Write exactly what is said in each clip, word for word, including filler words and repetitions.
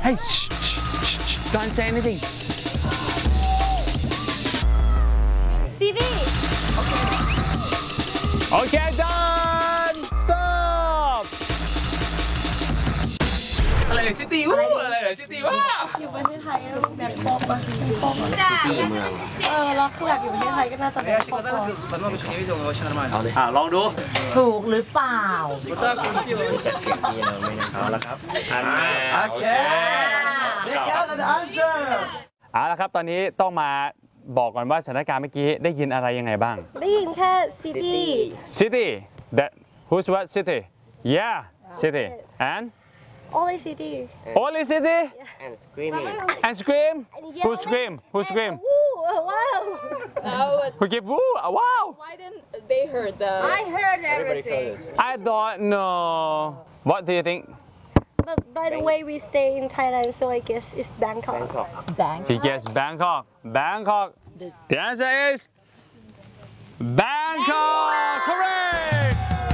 Hey shh, shh, shh, shh. Don't say anything City Okay done Stop อะไรซิตี้วู้อะไรเหรอซิตี้ว้าอยู่ประเทศไทยแบบป๊อปอะป๊อปที่เมืองเออแล้วคือแบบอยู่ประเทศไทยก็น่าจะแบบป๊อปเอาเลยอ่าลองดูถูกหรือเปล่าเอาละครับอันโอเคเอาละครับตอนนี้ต้องมาบอกก่อนว่าสถานการณ์เมื่อกี้ได้ยินอะไรยังไงบ้างได้ยินแค่ City City that who's what city yeah city and only City only city and screaming and scream who scream who scream wow who give woo wow Why didn't they heard the I heard everything. I don't know what do you think but by the way we stay in Thailand so I guess it's Bangkok Bangkok she guessed Bangkok Bangkok the answer is Bangkok correct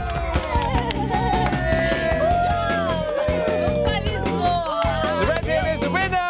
The red team is the winner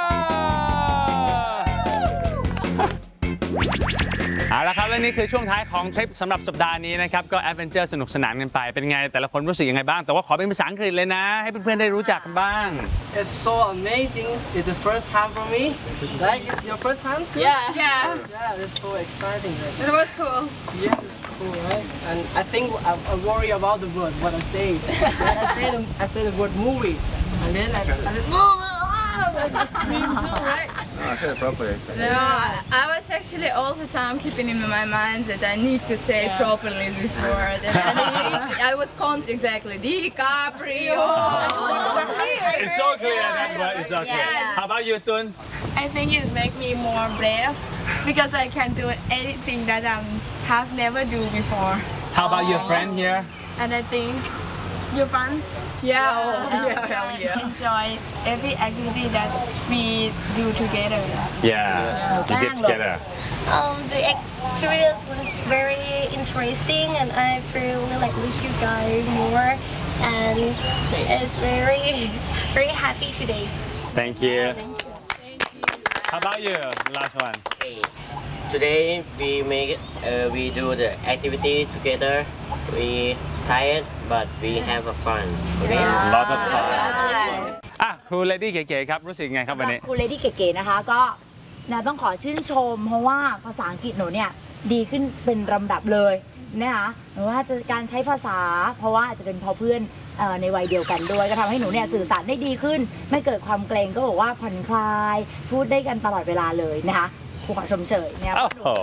เอาละครับและนี่คือช่วงท้ายของทริปสำหรับสัปดาห์นี้นะครับก็แอดเวนเจอร์สนุกสนานกันไปเป็นไงแต่ละคนรู้สึกยังไงบ้างแต่ว่าขอเป็นภาษาอังกฤษเลยนะให้เพื่อนๆได้รู้จักกันบ้าง It's so amazing. It's the first time for me. Like it's your first time? Too? Yeah. Yeah, Yeah, it's so exciting. Right? it was cool. Yeah, it's cool, right? And I think I, I worry about the words, what I say. When I say the I say the word movie, and then I, I just, like I scream too, right? No, I was actually all the time keeping in my mind that I need to say properly this word. And I, I was conscious exactly. DiCaprio. It's so clear that word is so clear Yeah. How about you Tun I think it makes me more brave because I can do anything that I have never do before. How about your friend here And I think you're fun. Yeah, oh, yeah, hell yeah. Enjoy every activity that we do together. Yeah we did together um the experience was very interesting and I feel like with you guys more and it's very very happy today Thank you How about you last one Today we make uh, we do the activity together. We tired but we have a fun. Okay. Lot of fun อ่ะครูเลดี้เก๋ๆครับรู้สึกไงครับวันนี้ครูเลดี้เก๋ๆนะคะก็นะต้องขอชื่นชม เพราะว่าภาษาอังกฤษหนูเนี่ยดีขึ้นเป็นลำดับเลยนะคะหรือว่าจะการใช้ภาษาเพราะว่าอาจจะเป็นเพราะเพื่อนในวัยเดียวกันด้วยก็ทำให้หนูเนี่ยสื่อสารได้ดีขึ้นไม่เกิดความเกรงก็บอกว่าผ่อนคลายพูดได้กันตลอดเวลาเลยนะคะครูขอชมเชยเนี่ยโอ้โห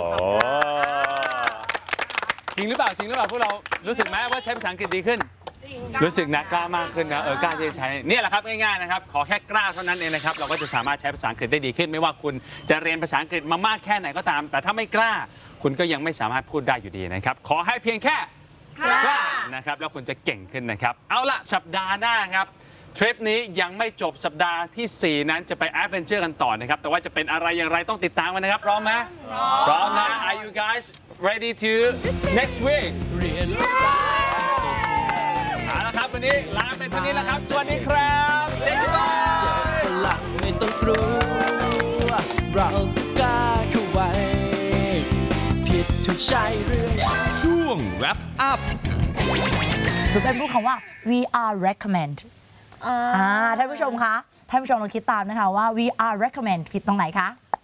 จริงหรือเปล่าจริงหรือเปล่าพวกเรารู้สึกไหมว่าใช้ภาษาอังกฤษดีขึ้นรู้สึกนะกล้ามากขึ้นนะเออกล้าที่จะใช้เนี่ยแหละครับง่ายๆนะครับขอแค่กล้าเท่านั้นเองนะครับเราก็จะสามารถใช้ภาษาอังกฤษได้ดีขึ้นไม่ว่าคุณจะเรียนภาษาอังกฤษมามากแค่ไหนก็ตามแต่ถ้าไม่กล้าคุณก็ยังไม่สามารถพูดได้อยู่ดีนะครับขอให้เพียงแค่กล้านะครับแล้วคุณจะเก่งขึ้นนะครับเอาล่ะสัปดาห์หน้าครับทริปนี้ยังไม่จบสัปดาห์ที่สี่นั้นจะไปแอดเวนเจอร์กันต่อนะครับแต่ว่าจะเป็นอะไรอย่างไรต้องติดตามกันนะครับพร้อมไหมพร้อมนะ Are you guys ready to next week เอาละครับวันนี้ลาไปเท่านี้แล้วครับสวัสดีครับเจ๊บ๊ายเจอฝรั่งไม่ต้องกลัวเรากล้าเข้าไว้ผิดถูกใช่เรื่องช่วง wrap up หรือเป็นพูดคำว่า we are recommend อ่าท่านผู้ชมคะท่านผู้ชมลองคิดตามนะคะว่า we are recommend ผิดตรงไหนคะ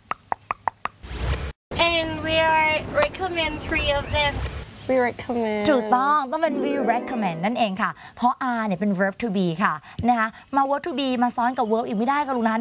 and we are recommend three of them we recommend ถูกต้องต้องเป็น we recommend นั่นเองค่ะเพราะ are เนี่ยเป็น verb to be ค่ะนะคะมา verb to be มาซ้อนกับ verb อีกไม่ได้กรุณา